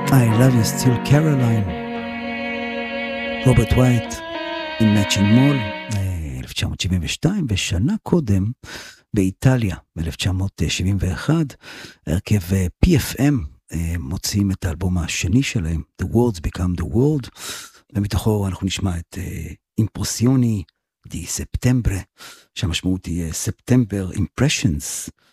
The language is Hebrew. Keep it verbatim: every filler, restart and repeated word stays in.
I love you still Caroline, רוברט ווייט עם Matching Mall, אלף תשע מאות שבעים ושתיים, ושנה קודם באיטליה, ב-אלף תשע מאות שבעים ואחת, הרכב פי אף אם מוציאים את האלבום השני שלהם, The Words Become the World, ומתוכו אנחנו נשמע את Impressioni di Settembre, שהמשמעות היא September Impressions,